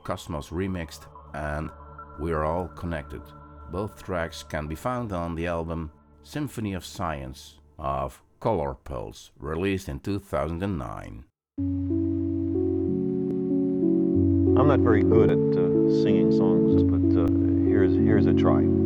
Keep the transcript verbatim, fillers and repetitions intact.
Cosmos Remixed and We're All Connected. Both tracks can be found on the album Symphony of Science of Color Pulse, released in two thousand nine. I'm not very good at uh, singing songs, but uh, here's, here's a try.